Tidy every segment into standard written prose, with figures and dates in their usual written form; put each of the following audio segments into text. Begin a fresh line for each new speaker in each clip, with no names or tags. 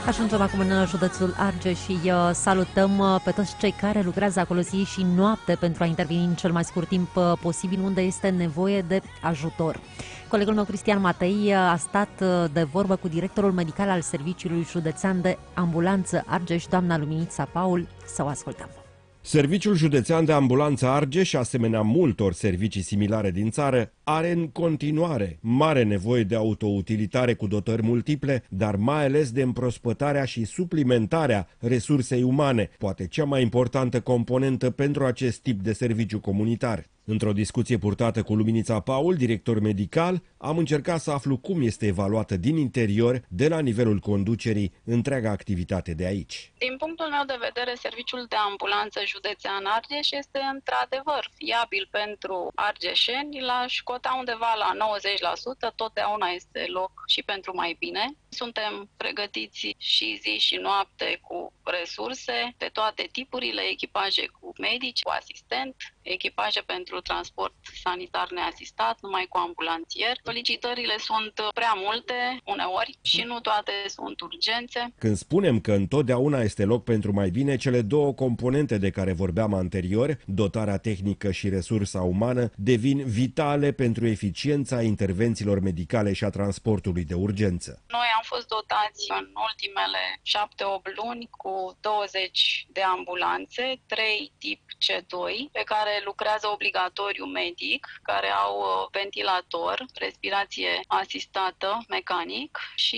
Ajungem acum în județul Argeș și salutăm pe toți cei care lucrează acolo zi și noapte pentru a interveni în cel mai scurt timp posibil unde este nevoie de ajutor. Colegul meu, Cristian Matei, a stat de vorbă cu directorul medical al Serviciului Județean de Ambulanță Argeș, doamna Luminița Paul. Să o ascultăm.
Serviciul Județean de Ambulanță Argeș, asemenea multor servicii similare din țară, are în continuare mare nevoie de autoutilitare cu dotări multiple, dar mai ales de împrospătarea și suplimentarea resursei umane, poate cea mai importantă componentă pentru acest tip de serviciu comunitar. Într-o discuție purtată cu Luminița Paul, director medical, am încercat să aflu cum este evaluată din interior, de la nivelul conducerii, întreaga activitate de aici.
Din punctul meu de vedere, Serviciul de Ambulanță Județean Argeș este într-adevăr fiabil pentru argeșeni. L-aș cota undeva la 90%, totdeauna este loc și pentru mai bine. Suntem pregătiți și zi și noapte cu resurse de toate tipurile, echipaje cu medici, cu asistent, echipaje pentru transport sanitar neasistat, numai cu ambulanțier. Solicitările sunt prea multe uneori și nu toate sunt urgențe.
Când spunem că întotdeauna este loc pentru mai bine, cele două componente de care vorbeam anterior, dotarea tehnică și resursa umană, devin vitale pentru eficiența intervențiilor medicale și a transportului de urgență.
Noi am fost dotați în ultimele 7-8 luni cu 20 de ambulanțe, 3 tip C2, pe care lucrează obligatoriu medic, care au ventilator, respirație asistată mecanic și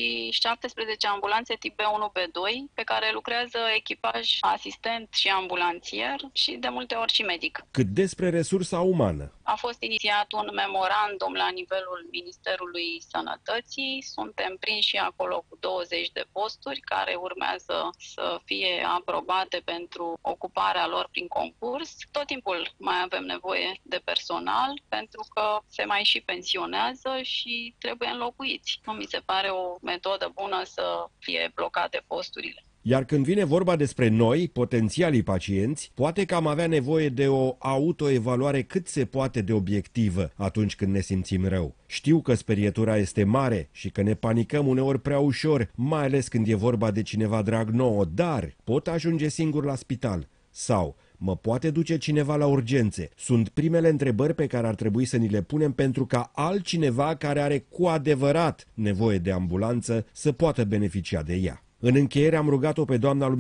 17 ambulanțe tip B1-B2, pe care lucrează echipaj asistent și ambulanțier și de multe ori și medic.
Cât despre resursa umană?
A fost inițiat un memorandum la nivelul Ministerului Sănătății. Suntem prinși acolo cu 20 de posturi care urmează să fie aprobate pentru ocuparea lor prin concurs. Tot timpul mai avem nevoie de personal pentru că se mai și pensionează și trebuie înlocuiți. Nu mi se pare o metodă bună să fie blocate posturile.
Iar când vine vorba despre noi, potențialii pacienți, poate că am avea nevoie de o autoevaluare cât se poate de obiectivă atunci când ne simțim rău. Știu că sperietura este mare și că ne panicăm uneori prea ușor, mai ales când e vorba de cineva drag nouă, dar pot ajunge singur la spital sau mă poate duce cineva la urgențe? Sunt primele întrebări pe care ar trebui să ni le punem pentru ca altcineva care are cu adevărat nevoie de ambulanță să poată beneficia de ea. În încheiere am rugat-o pe doamna